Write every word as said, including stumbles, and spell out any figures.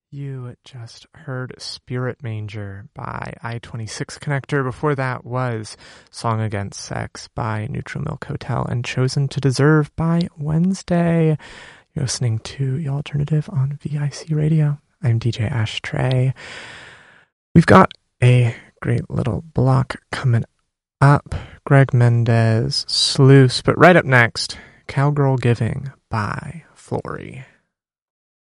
You just heard Spirit Manger by I twenty-six Connector. Before that was Song Against Sex by Neutral Milk Hotel and Chosen to Deserve by Wednesday. You're listening to The Alternative on V I C Radio. I'm D J Ashtray. We've got a great little block coming up. Greg Mendez, Sluice. But right up next, Cowgirl Giving by Flory.